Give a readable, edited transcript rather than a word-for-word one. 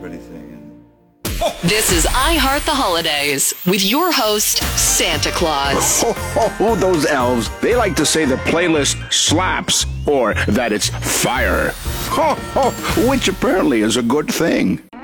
pretty thing. This is I Heart the Holidays with your host, Santa Claus. Oh, those elves. They like to say the playlist slaps or that it's fire. Which apparently is a good thing.